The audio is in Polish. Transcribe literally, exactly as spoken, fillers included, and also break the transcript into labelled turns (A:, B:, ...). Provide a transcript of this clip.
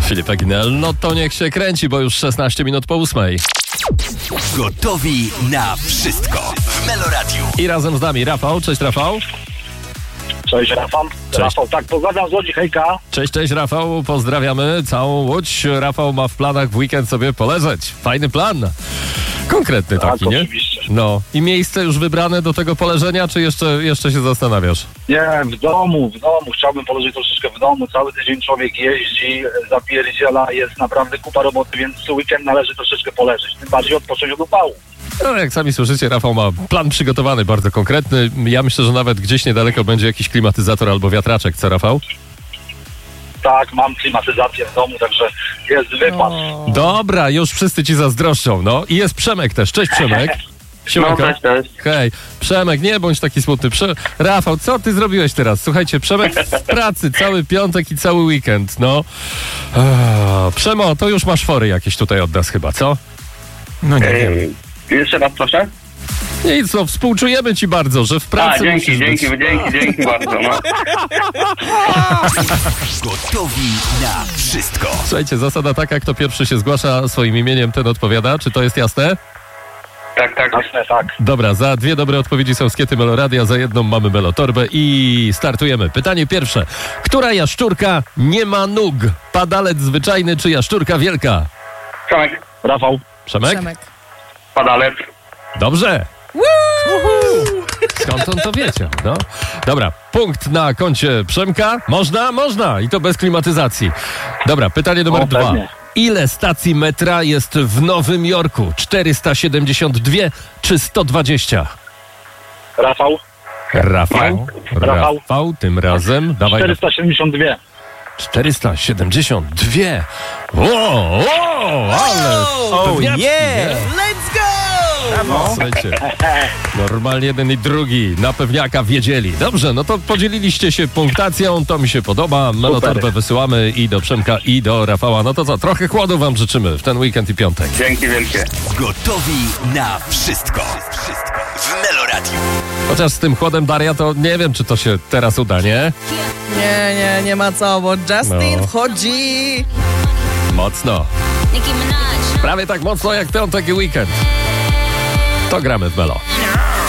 A: Filip Eginel, no to niech się kręci, bo już szesnaście minut po ósmej.
B: Gotowi na wszystko w Meloradiu.
A: I razem z nami Rafał. Cześć Rafał.
C: Cześć Rafał.
A: Cześć.
C: Rafał, tak, pozdrawiam z Łodzi, hejka.
A: Cześć, cześć Rafał, pozdrawiamy całą Łódź. Rafał ma w planach w weekend sobie poleżeć. Fajny plan. Konkretny taki,
C: Tak,
A: nie?
C: oczywiście.
A: No. I miejsce już wybrane do tego poleżenia, czy jeszcze, jeszcze się zastanawiasz?
C: Nie, w domu, w domu. Chciałbym położyć troszeczkę w domu. Cały tydzień człowiek jeździ, zapierdziela, jest naprawdę kupa roboty, więc weekend należy troszeczkę poleżeć. Tym bardziej odpocząć od upału.
A: No, jak sami słyszycie, Rafał ma plan przygotowany, bardzo konkretny. Ja myślę, że nawet gdzieś niedaleko będzie jakiś klimatyzator albo wiatraczek. Co, Rafał?
C: Tak, mam klimatyzację w domu, także jest wypas.
A: Dobra, już wszyscy ci zazdroszczą, no. I jest Przemek też. Cześć Przemek. Siemanko.
D: No, cześć, cześć.
A: Hej, Przemek, nie bądź taki smutny. Prze... Rafał, co ty zrobiłeś teraz? Słuchajcie, Przemek w pracy cały piątek i cały weekend, no. Eee, Przemo, to już masz fory jakieś tutaj od nas chyba, co? No nie wiem.
D: Ej, jeszcze raz proszę.
A: Nic, no współczujemy ci bardzo, że w pracy
D: A, dzięki,
A: musisz
D: dzięki,
A: być.
D: dzięki, dzięki bardzo. No.
B: Gotowi na wszystko.
A: Słuchajcie, zasada taka, kto pierwszy się zgłasza swoim imieniem, ten odpowiada. Czy to jest jasne?
D: Tak, tak.
C: Jasne, tak.
A: Dobra, za dwie dobre odpowiedzi są skiety Meloradia, za jedną mamy Melotorbę i startujemy. Pytanie pierwsze. Która jaszczurka nie ma nóg? Padalec zwyczajny czy jaszczurka wielka?
D: Przemek,
C: Rafał,
A: Przemek?
E: Przemek.
D: padalec.
A: Dobrze. Skąd on to wiecie? No. Dobra, punkt na koncie Przemka. Można? Można. I to bez klimatyzacji. Dobra, pytanie numer
C: O,
A: dwa.
C: pewnie.
A: Ile stacji metra jest w Nowym Jorku? czterysta siedemdziesiąt dwa czy sto dwadzieścia?
C: Rafał,
A: Rafał?
C: Rafał.
A: Rafał, tym razem. Dawaj.
C: czterysta siedemdziesiąt dwa.
A: czterysta siedemdziesiąt dwa. Wow, wow, ale pewniaczki, nie?
E: Let's go!
A: No, słuchajcie, normalnie jeden i drugi na pewniaka wiedzieli. Dobrze, no to podzieliliście się punktacją, to mi się podoba. Melotorbę wysyłamy i do Przemka, i do Rafała. No to co, trochę chłodu wam życzymy w ten weekend i piątek.
D: Dzięki wielkie.
B: Gotowi na wszystko. Wszystko w Meloradiu.
A: Chociaż z tym chłodem, Daria, to nie wiem, czy to się teraz uda, nie?
E: Nie, nie, nie ma co, bo Justin
A: No.
E: wchodzi.
A: Mocno. Prawie tak mocno jak piątek i weekend. To gramy w Melo.